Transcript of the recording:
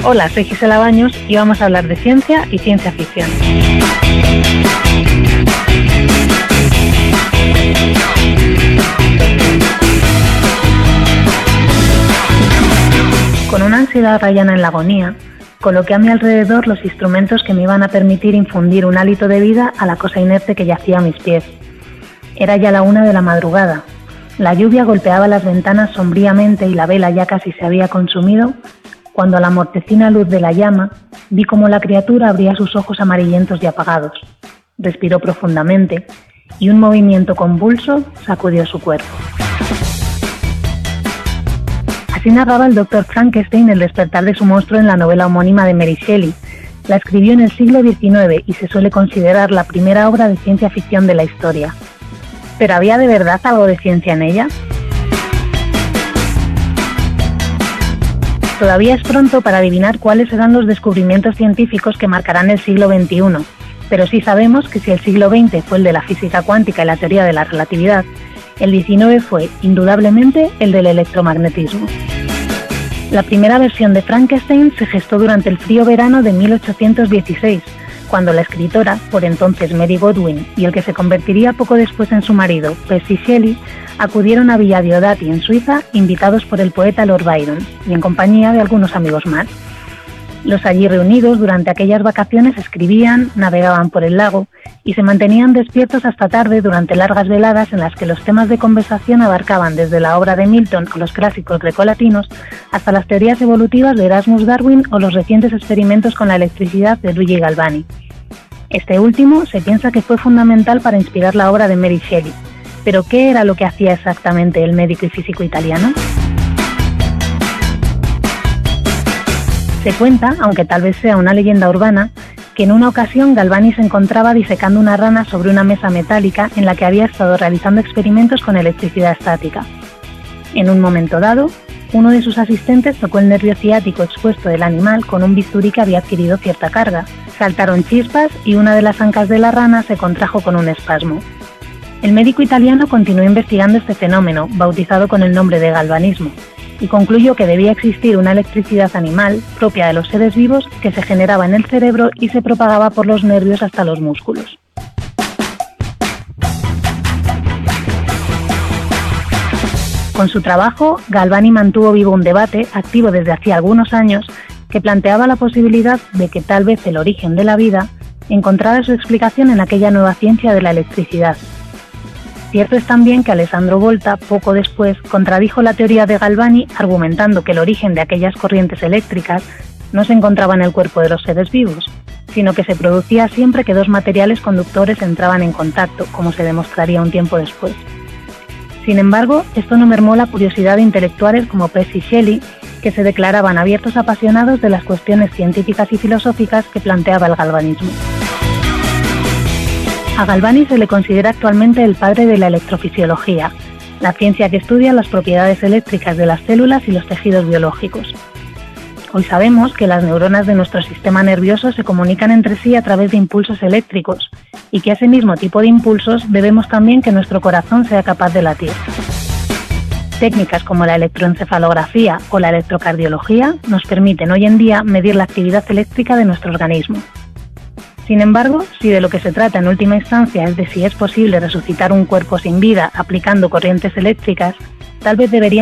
Hola, soy Gisela Baños y vamos a hablar de ciencia y ciencia ficción. Con una ansiedad rayana en la agonía, coloqué a mi alrededor los instrumentos que me iban a permitir infundir un hálito de vida a la cosa inerte que yacía a mis pies. Era ya la 1 de la madrugada. La lluvia golpeaba las ventanas sombríamente y la vela ya casi se había consumido, cuando a la mortecina luz de la llama vi cómo la criatura abría sus ojos amarillentos y apagados. Respiró profundamente y un movimiento convulso sacudió su cuerpo. Así narraba el Dr. Frankenstein el despertar de su monstruo en la novela homónima de Mary Shelley. La escribió en el siglo XIX y se suele considerar la primera obra de ciencia ficción de la historia. ¿Pero había de verdad algo de ciencia en ella? Todavía es pronto para adivinar cuáles serán los descubrimientos científicos que marcarán el siglo XXI, pero sí sabemos que si el siglo XX fue el de la física cuántica y la teoría de la relatividad, el XIX fue, indudablemente, el del electromagnetismo. La primera versión de Frankenstein se gestó durante el frío verano de 1816, cuando la escritora, por entonces Mary Godwin, y el que se convertiría poco después en su marido, Percy Shelley, acudieron a Villa Diodati, en Suiza, invitados por el poeta Lord Byron, y en compañía de algunos amigos más. Los allí reunidos durante aquellas vacaciones escribían, navegaban por el lago y se mantenían despiertos hasta tarde durante largas veladas en las que los temas de conversación abarcaban desde la obra de Milton o los clásicos grecolatinos hasta las teorías evolutivas de Erasmus Darwin o los recientes experimentos con la electricidad de Luigi Galvani. Este último se piensa que fue fundamental para inspirar la obra de Mary Shelley. ¿Pero qué era lo que hacía exactamente el médico y físico italiano? Se cuenta, aunque tal vez sea una leyenda urbana, que en una ocasión Galvani se encontraba disecando una rana sobre una mesa metálica en la que había estado realizando experimentos con electricidad estática. En un momento dado, uno de sus asistentes tocó el nervio ciático expuesto del animal con un bisturí que había adquirido cierta carga. Saltaron chispas y una de las ancas de la rana se contrajo con un espasmo. El médico italiano continuó investigando este fenómeno, bautizado con el nombre de galvanismo, y concluyó que debía existir una electricidad animal, propia de los seres vivos, que se generaba en el cerebro y se propagaba por los nervios hasta los músculos. Con su trabajo, Galvani mantuvo vivo un debate, activo desde hacía algunos años, que planteaba la posibilidad de que tal vez el origen de la vida encontrara su explicación en aquella nueva ciencia de la electricidad. Cierto es también que Alessandro Volta, poco después, contradijo la teoría de Galvani argumentando que el origen de aquellas corrientes eléctricas no se encontraba en el cuerpo de los seres vivos, sino que se producía siempre que dos materiales conductores entraban en contacto, como se demostraría un tiempo después. Sin embargo, esto no mermó la curiosidad de intelectuales como Percy Shelley, que se declaraban abiertos apasionados de las cuestiones científicas y filosóficas que planteaba el galvanismo. A Galvani se le considera actualmente el padre de la electrofisiología, la ciencia que estudia las propiedades eléctricas de las células y los tejidos biológicos. Hoy sabemos que las neuronas de nuestro sistema nervioso se comunican entre sí a través de impulsos eléctricos y que a ese mismo tipo de impulsos debemos también que nuestro corazón sea capaz de latir. Técnicas como la electroencefalografía o la electrocardiología nos permiten hoy en día medir la actividad eléctrica de nuestro organismo. Sin embargo, si de lo que se trata en última instancia es de si es posible resucitar un cuerpo sin vida aplicando corrientes eléctricas, tal vez deberíamos